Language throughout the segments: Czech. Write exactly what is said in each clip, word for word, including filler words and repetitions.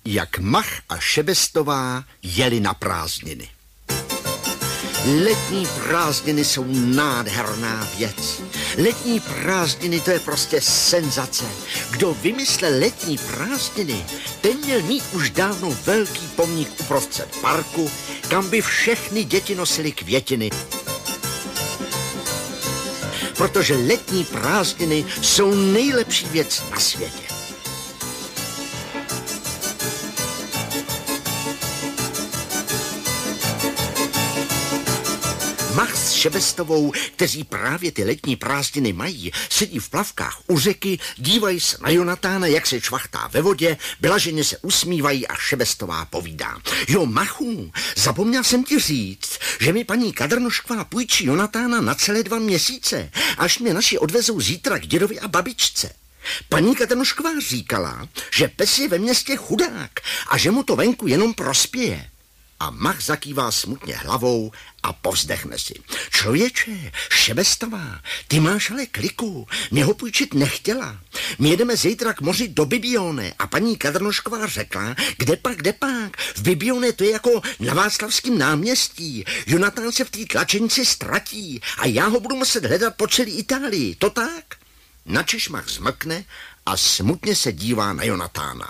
Jak Mach a Šebestová jeli na prázdniny. Letní prázdniny jsou nádherná věc. Letní prázdniny, to je prostě senzace. Kdo vymyslel letní prázdniny, ten měl mít už dávno velký pomník uprostřed parku, kam by všechny děti nosily květiny. Protože letní prázdniny jsou nejlepší věc na světě. Mach s Šebestovou, kteří právě ty letní prázdniny mají, sedí v plavkách u řeky, dívají se na Jonatána, jak se čvachtá ve vodě, blaženě se usmívají a Šebestová povídá. Jo, Machu, zapomněl jsem ti říct, že mi paní Kadrnošková půjčí Jonatána na celé dva měsíce, až mě naši odvezou zítra k dědovi a babičce. Paní Kadrnošková říkala, že pes je ve městě chudák a že mu to venku jenom prospěje. A Mach zakývá smutně hlavou a povzdechne si. Člověče, Šebestová, ty máš ale kliku, mě ho půjčit nechtěla. My jedeme zítra k moři do Bibione a paní Kadrnošková řekla, kde pak, kde pak, v Bibione to je jako na Václavském náměstí. Jonatán se v té tlačenici ztratí a já ho budu muset hledat po celé Itálii, to tak? Načež Mach zmlkne a smutně se dívá na Jonatána.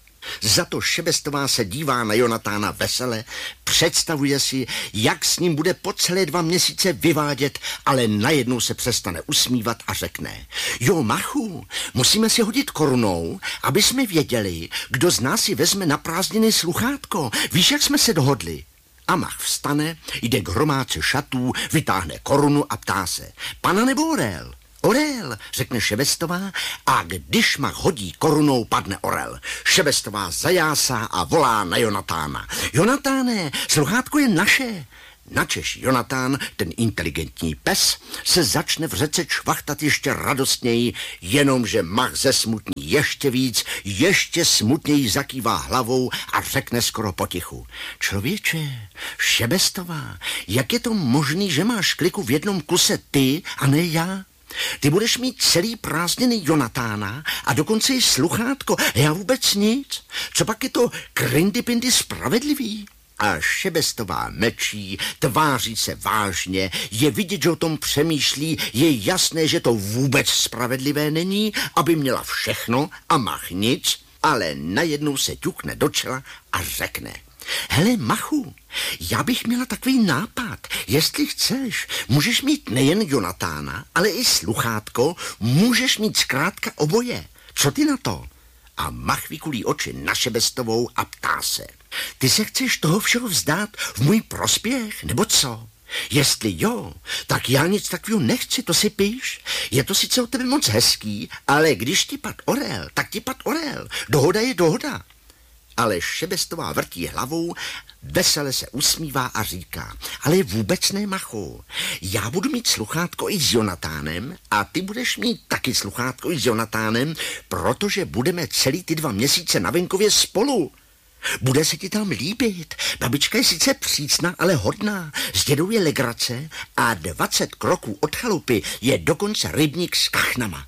Za to Šebestová se dívá na Jonatána vesele, představuje si, jak s ním bude po celé dva měsíce vyvádět, ale najednou se přestane usmívat a řekne. Jo, Machu, musíme si hodit korunou, aby jsme věděli, kdo z nás si vezme na prázdniny sluchátko. Víš, jak jsme se dohodli? A Mach vstane, jde k hromádce šatů, vytáhne korunu a ptá se. Pana nebo orel? Orel, řekne Šebestová a když Mach hodí korunou, padne orel. Šebestová zajásá a volá na Jonatána. Jonatáne, sluchátko je naše. Načež Jonatán, ten inteligentní pes, se začne v řece čvachtat ještě radostněji, jenomže Mach zesmutní ještě víc, ještě smutněji zakývá hlavou a řekne skoro potichu. Člověče, Šebestová, jak je to možný, že máš kliku v jednom kuse ty a ne já? Ty budeš mít celý prázdniny Jonatána a dokonce i sluchátko. Já vůbec nic. Co pak je to krindy-pindy spravedlivý? A Šebestová mlčí, tváří se vážně, je vidět, že o tom přemýšlí, je jasné, že to vůbec spravedlivé není, aby měla všechno a Mach nic, ale najednou se ťukne do čela a řekne. Hele, Machu, já bych měla takový nápad. Jestli chceš, můžeš mít nejen Jonatána, ale i sluchátko, můžeš mít zkrátka oboje. Co ty na to? A Mach vykulí oči na Šebestovou a ptá se. Ty se chceš toho všeho vzdát v můj prospěch, nebo co? Jestli jo, tak já nic takového nechci, to si píš. Je to sice o tebe moc hezký, ale když ti pad orel, tak ti pad orel. Dohoda je dohoda. Ale Šebestová vrtí hlavou, vesele se usmívá a říká, ale vůbec ne, Machu. Já budu mít sluchátko i s Jonatánem a ty budeš mít taky sluchátko i s Jonatánem, protože budeme celý ty dva měsíce na venkově spolu. Bude se ti tam líbit. Babička je sice přísná, ale hodná. S dědou je legrace a dvacet kroků od chalupy je dokonce rybník s kachnama.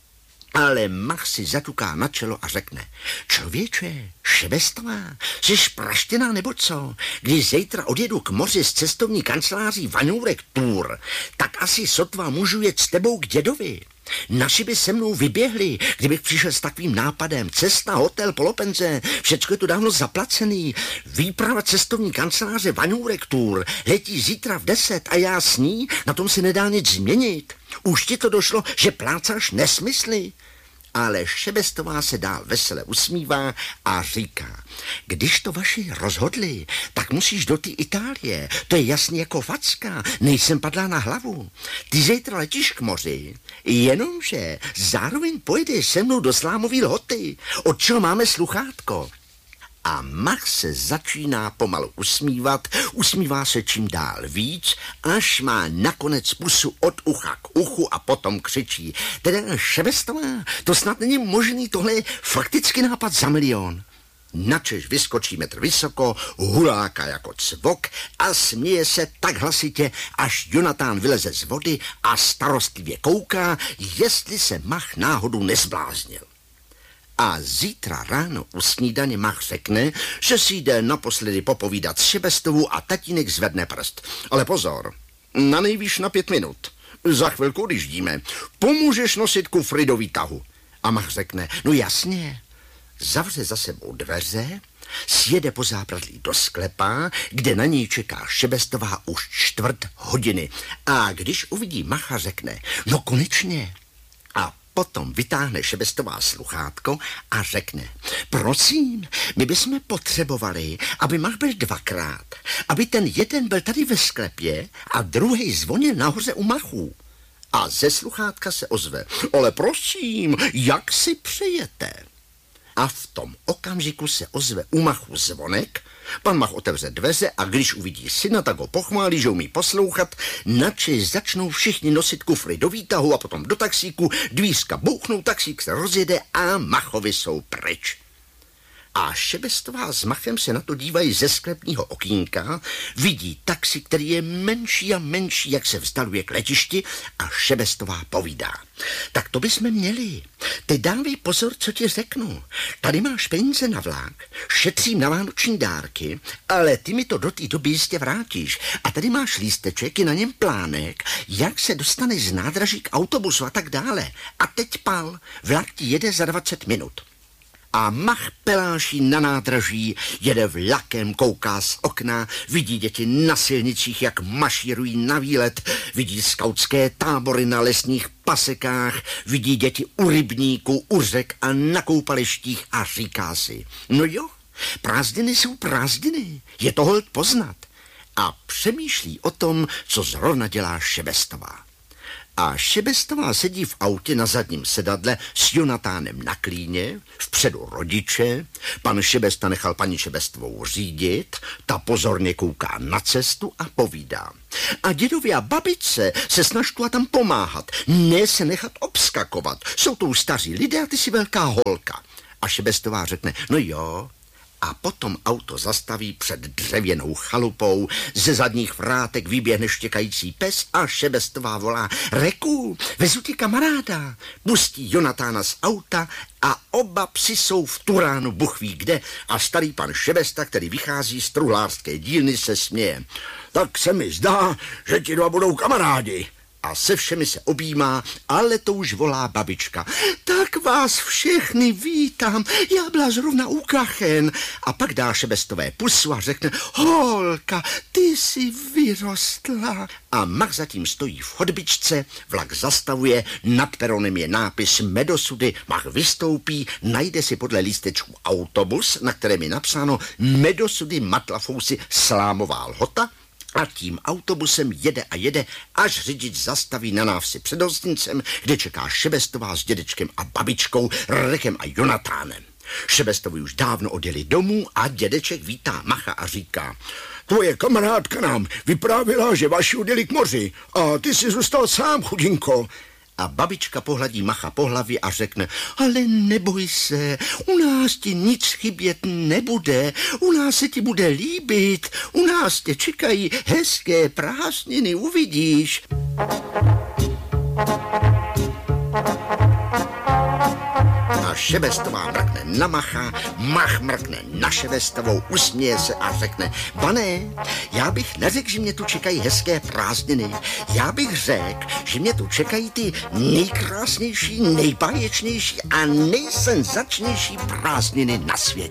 Ale Mach si zatuká na čelo a řekne, člověče, Šebestová, jsi praštěná nebo co? Když zítra odjedu k moři s cestovní kanceláří Vaňůrek Tour, tak asi sotva můžu jet s tebou k dědovi. Naši by se mnou vyběhli, kdybych přišel s takovým nápadem. Cesta, hotel, polopenze, všecko je to dávno zaplacený. Výprava cestovní kanceláře Vaňůrek Tour letí zítra v deset a já s ní, na tom se nedá nic změnit. Už ti to došlo, že plácáš nesmysly? Ale Šebestová se dál vesele usmívá a říká, když to vaši rozhodli, tak musíš do té Itálie, to je jasný jako facka, nejsem padlá na hlavu. Ty zítra letíš k moři, jenomže zároveň pojedeš se mnou do Slámový Lhoty, od čeho máme sluchátko. A Mach se začíná pomalu usmívat, usmívá se čím dál víc, až má nakonec pusu od ucha k uchu a potom křičí. Teda Šebestová, to snad není možný, tohle je fakticky nápad za milion. Načež vyskočí metr vysoko, huláka jako cvok a směje se tak hlasitě, až Jonatán vyleze z vody a starostlivě kouká, jestli se Mach náhodou nezbláznil. A zítra ráno u snídaně Mach řekne, že si jde naposledy popovídat s Šebestovou a tatínek zvedne prst. Ale pozor, na nejvýš na pět minut. Za chvilku, když jdíme, pomůžeš nosit kufry do výtahu. A Mach řekne, no jasně. Zavře za sebou dveře, sjede po zábradlí do sklepa, kde na něj čeká Šebestová už čtvrt hodiny. A když uvidí Macha, řekne, no konečně. A potom vytáhne Šebestová sluchátko a řekne, prosím, my bychom potřebovali, aby Mach byl dvakrát, aby ten jeden byl tady ve sklepě a druhý zvonil nahoře u Machů. A ze sluchátka se ozve, ale prosím, jak si přejete? A v tom okamžiku se ozve u Machu zvonek, pan Mach otevře dveře a když uvidí syna, tak ho pochválí, že umí poslouchat, načež začnou všichni nosit kufry do výtahu a potom do taxíku, dvířka bouchnou, taxík se rozjede a Machovi jsou pryč. A Šebestová s Machem se na to dívají ze sklepního okýnka, vidí taxi, který je menší a menší, jak se vzdaluje k letišti a Šebestová povídá. Tak to bychom měli. Teď dávej pozor, co ti řeknu. Tady máš peníze na vlák, šetřím na vánoční dárky, ale ty mi to do té doby jistě vrátíš. A tady máš lísteček, i na něm plánek, jak se dostaneš z nádraží k autobusu a tak dále. A teď pal, vlak ti jede za dvacet minut. A Mach peláší na nádraží, jede vlakem, kouká z okna, vidí děti na silnicích, jak mašírují na výlet, vidí skautské tábory na lesních pasekách, vidí děti u rybníků, u řek a na koupalištích a říká si, no jo, prázdniny jsou prázdniny, je to holt poznat. A přemýšlí o tom, co zrovna dělá Šebestová. A Šebestová sedí v autě na zadním sedadle s Jonatánem na klíně, vpředu rodiče, pan Šebesta nechal paní Šebestovou řídit, ta pozorně kouká na cestu a povídá. A dědovi a babičce se snažtu a tam pomáhat, ne se nechat obskakovat, jsou to staří lidé a ty jsi velká holka. A Šebestová řekne, no jo. A potom auto zastaví před dřevěnou chalupou, ze zadních vrátek vyběhne štěkající pes a Šebestová volá, Reku, vezu ti kamaráda. Pustí Jonatána z auta a oba psi jsou v turánu buchví kde a starý pan Šebesta, který vychází z truhlářské dílny, se směje. Tak se mi zdá, že ti dva budou kamarádi. A se všemi se objímá, ale to už volá babička. Tak vás všechny vítám, já byla zrovna u kachen. A pak dá Šebestové pusu a řekne, holka, ty jsi vyrostla. A Mach zatím stojí v chodbičce, vlak zastavuje, nad peronem je nápis Medosudy, Mach vystoupí, najde si podle lístečku autobus, na kterém je napsáno Medosudy Matlafousy Slámová Lhota, a tím autobusem jede a jede, až řidič zastaví na návsi před hostinцem, kde čeká Šebestová s dědečkem a babičkou, Rekem a Jonatánem. Šebestovi už dávno odjeli domů a dědeček vítá Macha a říká, tvoje kamarádka nám vyprávila, že vaši odjeli k moři a ty jsi zůstal sám, chudinko. A babička pohladí Macha po hlavě a řekne, ale neboj se, u nás ti nic chybět nebude, u nás se ti bude líbit, u nás tě čekají hezké prázdniny, uvidíš. A Šebestová mrkne na Macha, Mach mrkne na Šebestovou, usměje se a řekne, pane, já bych neřekl, že mě tu čekají hezké prázdniny. Já bych řekl, že mě tu čekají ty nejkrásnější, nejbáječnější a nejsenzačnější prázdniny na světě.